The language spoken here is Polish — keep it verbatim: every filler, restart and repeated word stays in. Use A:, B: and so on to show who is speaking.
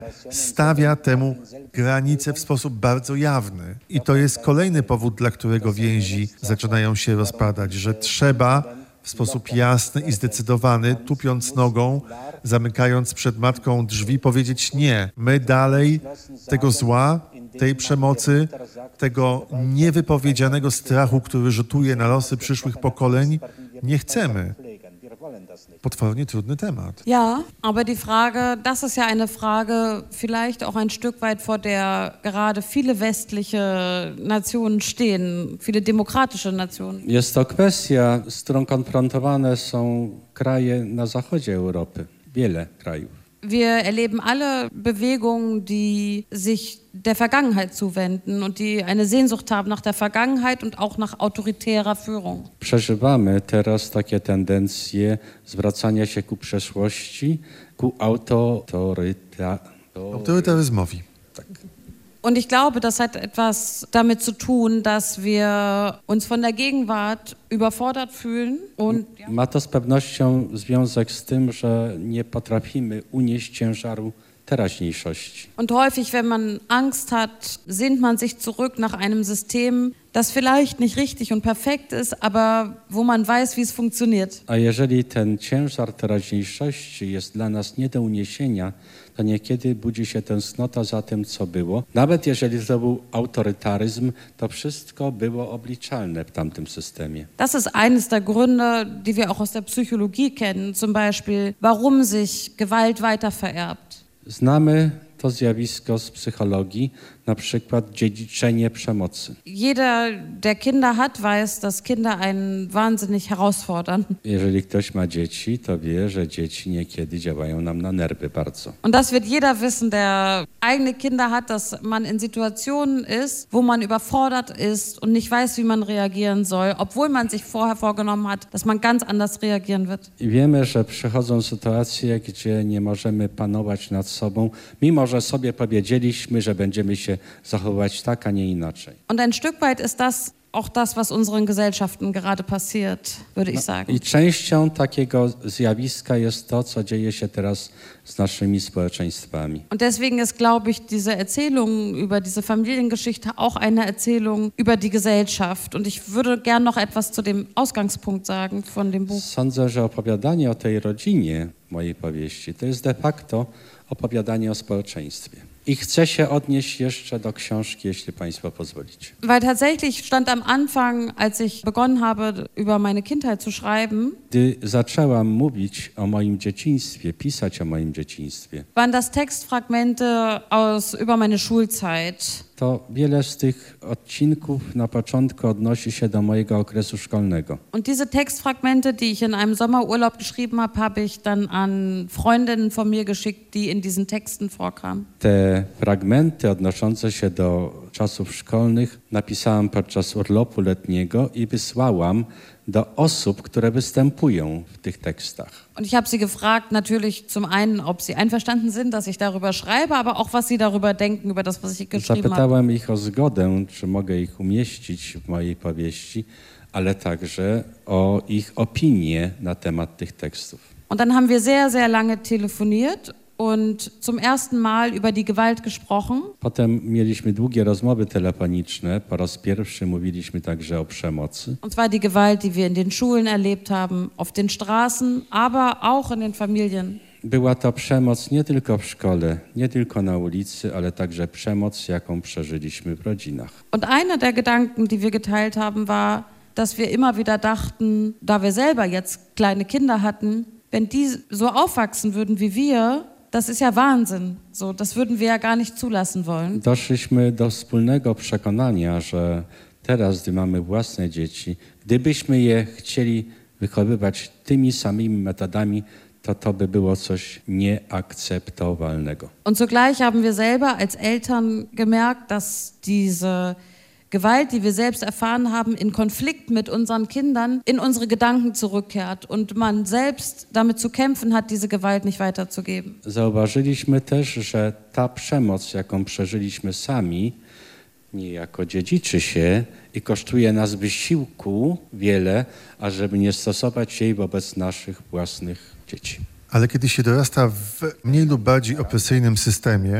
A: stawia temu granicę w sposób bardzo jawny. I to jest kolejny powód, dla którego więzi zaczynają się rozpadać, że trzeba w sposób jasny i zdecydowany, tupiąc nogą, zamykając przed matką drzwi, powiedzieć nie. My dalej tego zła, tej przemocy, tego niewypowiedzianego strachu, który rzutuje na losy przyszłych pokoleń, nie chcemy. Potwornie trudny Temat.
B: Ja, aber die Frage, das ist ja eine Frage vielleicht auch ein Stück weit, vor der gerade viele westliche Nationen stehen, viele demokratische Nationen.
C: Jest to kwestia, z którą konfrontowane są kraje na zachodzie Europy, wiele krajów.
B: Wir erleben alle Bewegungen, die sich der Vergangenheit zuwenden und die eine Sehnsucht haben nach der Vergangenheit und auch nach autoritärer Führung.
C: Przeżywamy teraz takie tendencje zwracania się ku przeszłości, ku autoryta...
A: autorytaryzmowi.
C: Tak.
B: Und ich glaube, das hat etwas damit zu tun, dass wir uns von der Gegenwart überfordert fühlen. Und, ja.
C: Ma to z pewnością związek z tym, że nie potrafimy unieść ciężaru teraźniejszości.
B: Und häufig, wenn man Angst hat, sehnt man sich zurück nach einem System, das vielleicht nicht richtig und perfekt ist, aber wo man weiß, wie es funktioniert.
C: A jeżeli ten ciężar teraźniejszości jest dla nas nie do uniesienia, to niekiedy budzi się tęsknota za tym, co było. Nawet jeżeli to był autorytaryzm, to wszystko było obliczalne w tamtym systemie.
B: Das ist eines der Gründe, die wir auch aus der Psychologie kennen, zum Beispiel, warum sich Gewalt weiter vererbt.
C: Znamy to zjawisko z psychologii, na przykład dziedziczenie przemocy.
B: Jeder, der Kinder hat, weiß, dass Kinder einen wahnsinnig herausfordern.
C: Jeżeli ktoś ma dzieci, to wie, że dzieci niekiedy działają nam na nerwy bardzo.
B: Und das wird jeder wissen, der eigene Kinder hat, dass man in Situationen ist, wo man überfordert ist und nicht weiß, wie man reagieren soll, obwohl man sich vorher vorgenommen hat, dass man ganz anders reagieren wird.
C: I wiemy, że przychodzą sytuacje, gdzie nie możemy panować nad sobą, mimo że sobie powiedzieliśmy, że będziemy się zachowywać tak, a nie inaczej.
B: Und ein Stück weit ist das auch das, was unseren Gesellschaften gerade passiert, würde ich sagen.
C: I częścią takiego zjawiska jest to, co dzieje się teraz z naszymi społeczeństwami.
B: Und deswegen ist, glaube ich, diese Erzählung über diese Familiengeschichte auch eine Erzählung über die Gesellschaft. Und ich würde gern noch etwas zu dem Ausgangspunkt sagen von dem Buch.
C: Sądzę, że opowiadanie o tej rodzinie mojej powieści to jest de facto opowiadanie o społeczeństwie. I chcę się odnieść jeszcze do książki, jeśli Państwo pozwolicie.
B: Weil tatsächlich stand am Anfang, als ich begonnen habe, über meine Kindheit zu schreiben,
C: Gdy zaczęłam mówić o moim dzieciństwie, pisać o moim dzieciństwie,
B: waren das Textfragmente aus über meine Schulzeit.
C: to wiele z tych odcinków na początku odnosi się do mojego okresu szkolnego.
B: Und diese Textfragmente, die ich in einem Sommerurlaub geschrieben habe, habe ich dann an Freundinnen von mir geschickt, die in diesen Texten vorkamen.
C: Te fragmenty odnoszące się do czasów szkolnych napisałam podczas urlopu letniego i wysłałam do osób, które występują w tych tekstach.
B: Und ich habe sie gefragt, natürlich zum einen, ob sie einverstanden sind, dass ich darüber schreibe, aber auch, was sie darüber denken, über das, was ich geschrieben habe.
C: Zapytałem ich o zgodę, czy mogę ich umieścić w mojej powieści, ale także o ich opinię na temat tych tekstów.
B: Und dann haben wir sehr, sehr lange telefoniert und zum ersten Mal über die Gewalt gesprochen.
C: Potem mieliśmy długie rozmowy telefoniczne. Po raz pierwszy mówiliśmy także o przemocy.
B: Und zwar die Gewalt, die wir in den Schulen erlebt haben, auf den Straßen, aber auch in den Familien.
C: Była to przemoc nie tylko w szkole, nie tylko na ulicy, ale także przemoc, jaką przeżyliśmy w rodzinach.
B: Und einer der Gedanken, die wir geteilt haben, war, dass wir immer wieder dachten, da wir selber jetzt kleine Kinder hatten, wenn die so aufwachsen würden wie wir, das ist ja Wahnsinn. So, das würden wir ja gar nicht zulassen wollen.
C: Doszliśmy do wspólnego przekonania, że teraz, gdy mamy własne dzieci, gdybyśmy je chcieli wychowywać tymi samymi metodami, to to by było coś nieakceptowalnego.
B: Und zugleich haben wir selber als Eltern gemerkt, dass diese Gewalt, die wir selbst erfahren haben, in Konflikt mit unseren Kindern in unsere Gedanken zurückkehrt und man selbst damit zu kämpfen hat, diese Gewalt nicht weiterzugeben.
C: Zauważyliśmy też, że ta przemoc, jaką przeżyliśmy sami, niejako dziedziczy się i kosztuje nas wysiłku wiele, ażeby nie stosować jej wobec naszych własnych dzieci.
A: Ale kiedy się dorasta w mniej lub bardziej opresyjnym systemie,